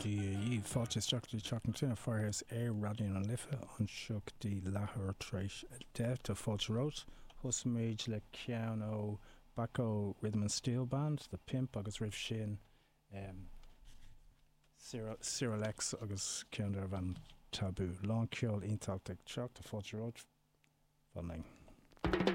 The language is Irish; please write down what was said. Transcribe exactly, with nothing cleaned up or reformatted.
Dí í fáilte strachtú teachtain farhas ar radioún an lifa an seach dí lethir treis de tá fáilte rót thus méid le ceann ó Baco Rhythm and Steel Band, the Pimp agus rih sin um, Cyril X agus ceann ar bhan tabú. Lán ceol iontalteach teach tá fáilte rót fanning.